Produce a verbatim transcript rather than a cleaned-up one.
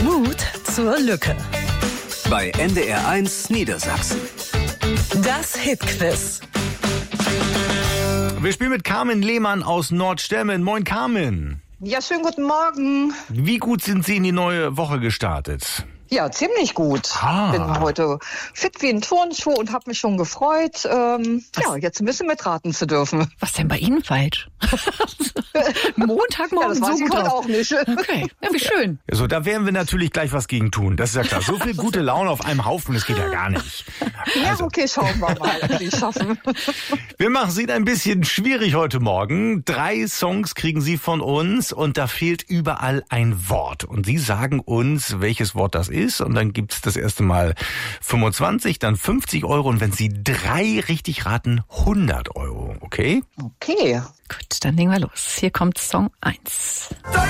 Mut zur Lücke. Bei N D R eins Niedersachsen. Das Hitquiz. Wir spielen mit Carmen Lehmann aus Nordstemmen. Moin Carmen. Ja, schönen guten Morgen. Wie gut sind Sie in die neue Woche gestartet? Ja, ziemlich gut. Ah. Bin heute fit wie ein Turnschuh und habe mich schon gefreut, ähm, ja, jetzt ein bisschen mitraten zu dürfen. Was denn bei Ihnen falsch? Montagmorgen Ja, das weiß so ich gut heute drauf. auch nicht. Okay, ja, wie schön. So, da werden wir natürlich gleich was gegen tun. Das ist ja klar. So viel gute Laune auf einem Haufen, das geht ja gar nicht. Ja, okay, schauen wir mal, ob die es schaffen. Wir machen es Ihnen ein bisschen schwierig heute Morgen. Drei Songs kriegen Sie von uns und da fehlt überall ein Wort. Und Sie sagen uns, welches Wort das ist. Und dann gibt's das erste Mal fünfundzwanzig, dann fünfzig Euro. Und wenn Sie drei richtig raten, hundert Euro. Okay? Okay. Gut, dann legen wir los. Hier kommt Song eins.